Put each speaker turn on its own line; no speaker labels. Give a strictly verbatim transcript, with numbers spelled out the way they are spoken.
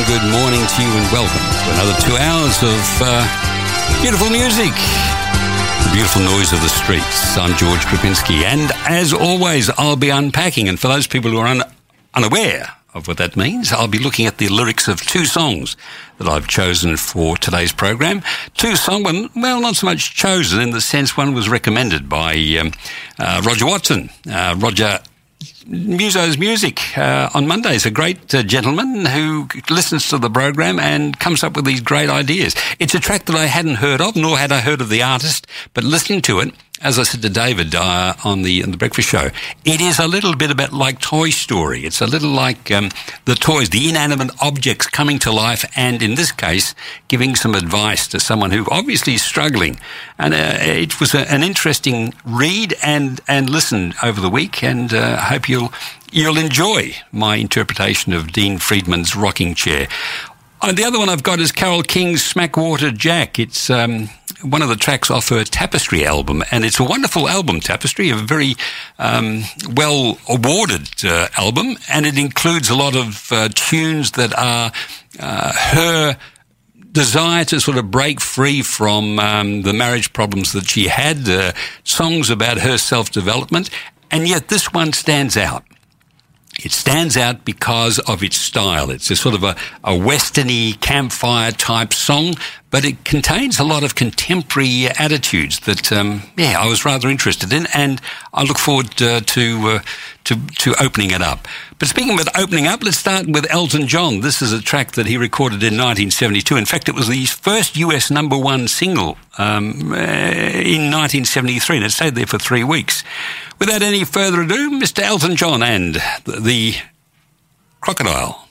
good morning to you and welcome to another two hours of uh, beautiful music, the beautiful noise of the streets. I'm George Krupinski, and as always, I'll be unpacking. And for those people who are un- unaware of what that means, I'll be looking at the lyrics of two songs that I've chosen for today's program. Two songs, well, not so much chosen in the sense one was recommended by um, uh, Roger Watson. Uh, Roger Muso's Music uh, on Mondays, a great uh, gentleman who listens to the program and comes up with these great ideas. It's a track that I hadn't heard of, nor had I heard of the artist, but listening to it, as I said to David uh, on the on the breakfast show, it is a little bit about like Toy Story. It's a little like um, the toys, the inanimate objects coming to life, and in this case, giving some advice to someone who obviously is struggling. And uh, it was a, an interesting read and and listen over the week, and I uh, hope you'll you'll enjoy my interpretation of Dean Friedman's Rocking Chair. And the other one I've got is Carole King's Smackwater Jack. It's um, one of the tracks off her Tapestry album, and it's a wonderful album, Tapestry, a very um, well-awarded uh, album, and it includes a lot of uh, tunes that are uh, her desire to sort of break free from um, the marriage problems that she had, uh, songs about her self-development, and yet this one stands out. It stands out because of its style. It's a sort of a, a western-y campfire type song, but it contains a lot of contemporary attitudes that, um, yeah, I was rather interested in, and I look forward uh, to, uh, to to opening it up. But speaking of opening up, let's start with Elton John. This is a track that he recorded in nineteen seventy-two. In fact, it was his first U S number one single um, uh, in nineteen seventy-three, and it stayed there for three weeks. Without any further ado, Mister Elton John and the, the Crocodile.